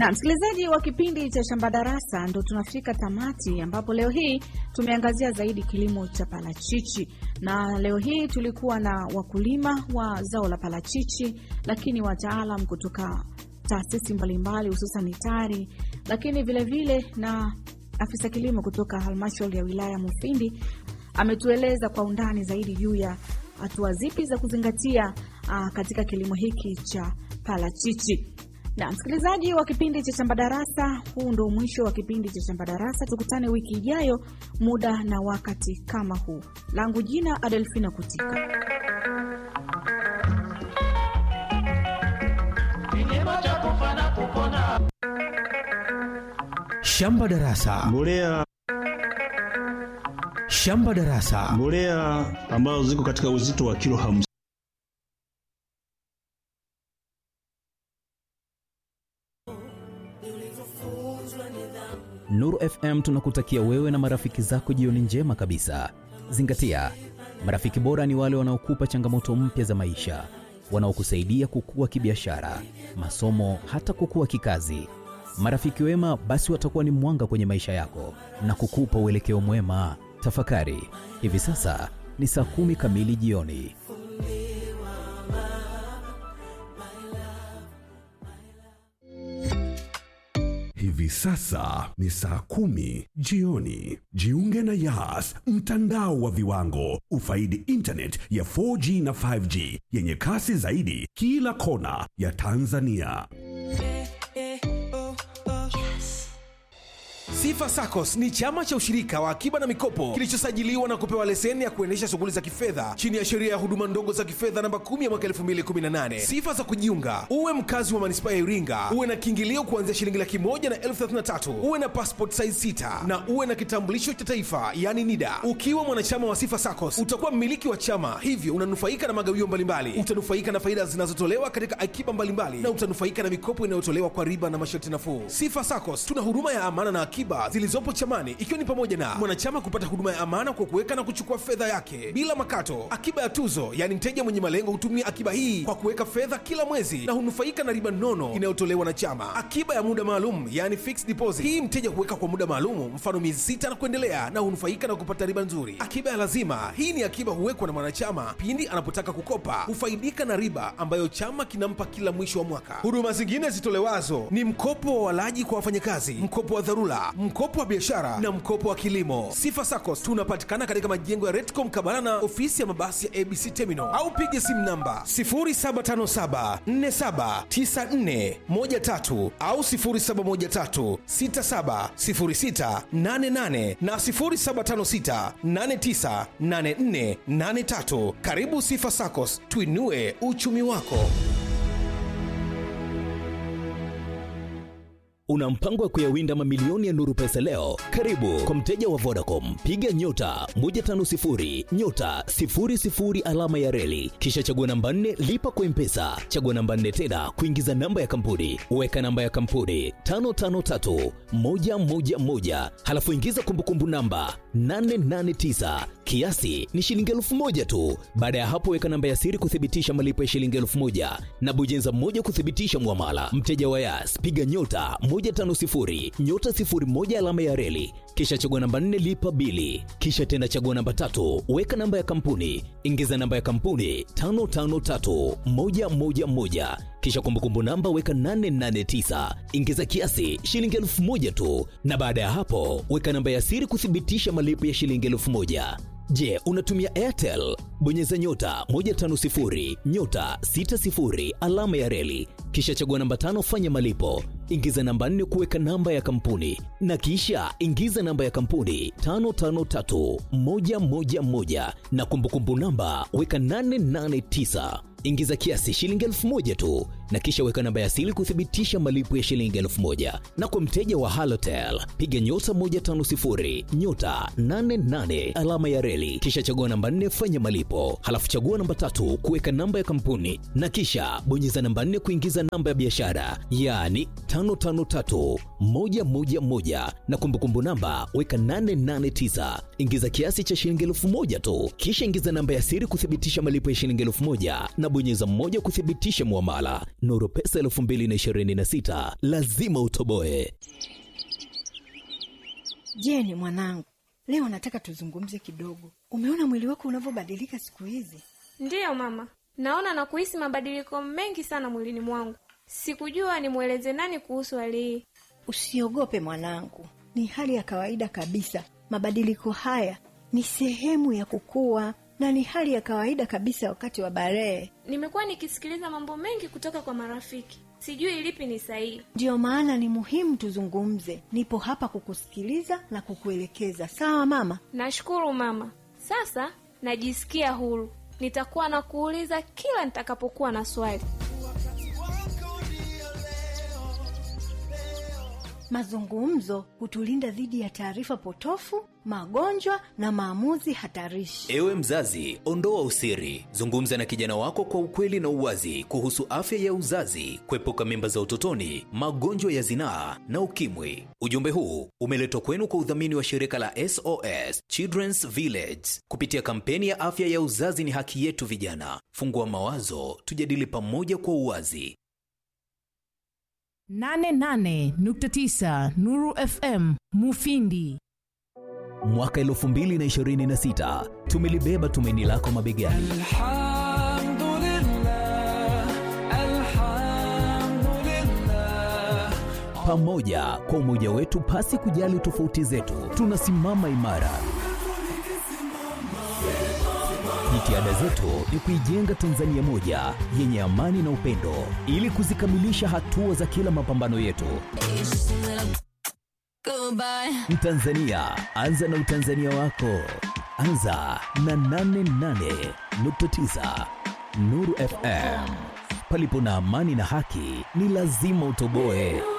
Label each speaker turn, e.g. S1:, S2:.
S1: Na msikilizaji wa kipindi cha Shamba Darasa, ndo tunafika tamati, ambapo leo hii tumeangazia zaidi kilimo cha parachichi. Na leo hii tulikuwa na wakulima wa zao la parachichi, lakini wataalamu kutoka taasisi mbalimbali hususan TARI, lakini vile vile na afisa kilimo kutoka halmashauri ya wilaya Mufindi. Ametueleza kwa undani zaidi juu ya hatua zipi za kuzingatia katika kilimo hiki cha parachichi. Na msikilizaji wa kipindi cha Shamba Darasa, huu ndo mwisho wa kipindi cha Shamba Darasa. Tukutane wiki ijayo muda na wakati kama huu. Langu jina Adelfina Kutika.
S2: Shamba Darasa.
S3: Mbolea.
S2: Shamba Darasa.
S3: Mbolea ambazo ziko katika uzito wa kilo 50.
S2: Nuru FM tunakutakia wewe na marafiki zako jioni njema kabisa. Zingatia, marafiki bora ni wale wanaokupa changamoto mpya za maisha, wanaokusaidia kukua kibiashara, masomo, hata kukua kikazi. Marafiki wema basi watakuwa ni mwanga kwenye maisha yako na kukupa uelekeo mwema. Tafakari, hivi sasa ni saa 10 kamili jioni.
S4: Hivi sasa ni saa 10 jioni. Jiunge na Yas, mtandao wa viwango. Ufaidi internet ya 4G na 5G yenye kasi zaidi kila kona ya Tanzania.
S5: Sifa SACCOS ni chama cha ushirika wa akiba na mikopo kilichosajiliwa na kupewa leseni ya kuendesha shughuli za kifedha chini ya sheria ya huduma ndogo za kifedha namba 10 ya mwaka 2018. Sifa za kujiunga: uwe mkazi wa manispaa ya Iringa, uwe na kiingilio kuanzia shilingi 100,000 na 33,000, uwe na passport size 6 na uwe na kitambulisho cha taifa yani NIDA. Ukiwa mwanachama wa Sifa SACCOS utakuwa mmiliki wa chama, hivyo unanufaika na magawio mbalimbali, utanufaika na faida zinazotolewa katika akiba mbalimbali na utanufaika na mikopo inayotolewa kwa riba na masharti nafuu. Sifa SACCOS tuna huduma ya amana na akiba zilizopo chamani, ikiwa ni pamoja na mwanachama kupata huduma ya amana kwa kuweka na kuchukua fedha yake bila makato, akiba ya tuzo, yani mteja mwenye malengo hutumia akiba hii kwa kuweka fedha kila mwezi na hunufaika na riba nono inayotolewa na chama, akiba ya muda maalum, yani fixed deposit, hii mteja huweka kwa muda maalum, mfano miezi 6 na kuendelea, na hunufaika na kupata riba nzuri. Akiba ya lazima, hii ni akiba huwekwa na mwanachama pindi anapotaka kukopa, hufaidika na riba ambayo chama kinampa kila mwisho wa mwaka. Huduma zingine zitolewazo ni mkopo wa walaji kwa wafanyakazi, mkopo wa dharura, mkopo wa biashara na mkopo wa kilimo. Sifa SACCOS tunapatikana katika majengo ya Redcom Kabarana, ofisi ya mabasi ya ABC Terminal, au piga simu namba 0757479413 au 0713670688 na 0756898483. Karibu Sifa SACCOS, tuinue uchumi wako.
S2: Una mpango wa kuyawinda mamilioni ya Nuru Pesa leo? Karibu kwa mteja wa Vodacom, piga nyota 150 nyota 00 alama ya reli, kisha chagua namba 4 lipa kwa M-Pesa, chagua namba 4 tena kuingiza namba ya kampuni, weka namba ya kampuni 553111, halafu ingiza kumbukumbu namba 889, kiasi ni shilingi 1000 tu. Baada ya hapo weka namba ya siri kuthibitisha malipo ya shilingi 1000 na bonyeza moja kuthibitisha muamala. Mteja wa Yas, piga nyota 150 nyota 01 alama ya reli, kisha chagua namba 4 lipa bili, kisha tena chagua namba 3 weka namba ya kampuni, ingiza namba ya kampuni 553111, kisha kumbukumbu namba weka 889, ingiza kiasi shilingi 1000 tu, na baada ya hapo weka namba ya siri kuthibitisha malipo ya shilingi 1000. Je, unatumia Airtel? Bonyeza nyota 150 nyota 60 alama ya reli, kisha chagua namba 5 fanya malipo, ingiza namba 4 kuweka namba ya kampuni, na kisha ingiza namba ya kampuni 553111, na kumbukumbu namba weka 889. Ingiza kiasi shilingi 1000 tu, na kisha weka namba ya siri kuthibitisha malipo ya shilingi 1000. Na kwa mteja wa Halotel, piga nyota 150 nyota 88 alama ya reli, kisha chagua namba 4 fanya malipo, halafu chagua namba 3 kuweka namba ya kampuni, na kisha bonyeza namba 4 kuingiza namba ya biashara, yani 553111, na kumbukumbu namba weka 889. Ingiza kiasi cha shilingi 1000 tu, kisha ingiza namba ya siri kuthibitisha malipo ya shilingi 1000 na bonyeza moja kuthibitisha muamala. Nuru Pesa 2026 lazima utoboe.
S6: Jeni mwanangu, leo nataka tuzungumze kidogo. Umeona mwili wako unavyobadilika siku hizi?
S7: Ndiyo mama, naona na kuhisi mabadiliko mengi sana mwilini mwangu. Sikujua nimweleze nani kuhusu hali hii.
S6: Usiogope mwanangu, ni hali ya kawaida kabisa. Mabadiliko haya ni sehemu ya kukua na ni hali ya kawaida kabisa wakati wa barehe.
S7: Nimekuwa nikisikiliza mambo mengi kutoka kwa marafiki, sijui lipi ni sahihi.
S6: Ndio maana ni muhimu tuzungumze. Nipo hapa kukusikiliza na kukuelekeza. Sawa mama?
S7: Nashukuru mama, sasa najisikia huru. Nitakuwa na kuuliza kila nitakapokuwa na swali.
S6: Mazungumzo hutulinda dhidi ya taarifa potofu, magonjwa na maamuzi hatarishi.
S2: Ewe mzazi, ondoa usiri. Zungumza na kijana wako kwa ukweli na uwazi kuhusu afya ya uzazi, kuepuka mimba za utotoni, magonjwa ya zinaa na ukimwi. Ujumbe huu umeletwa kwenu kwa udhamini wa shirika la SOS Children's Village kupitia kampeni ya afya ya uzazi ni haki yetu vijana. Fungua mawazo, tujadili pamoja kwa uwazi.
S8: 88.9 Nuru FM Mufindi.
S2: Mwaka 2026 tumelibeba tumaini lako mabegani. Pamoja kwa umoja wetu, pasi kujali tofauti zetu, tunasimama imara. Jitihada zetu ni kuijenga Tanzania moja yenye amani na upendo, ili kuzikamilisha hatua za kila mapambano yetu. Mtanzania, anza na utanzania wako. Anza na 88.9 Nuru FM. Palipo na amani na haki, ni lazima utoboe.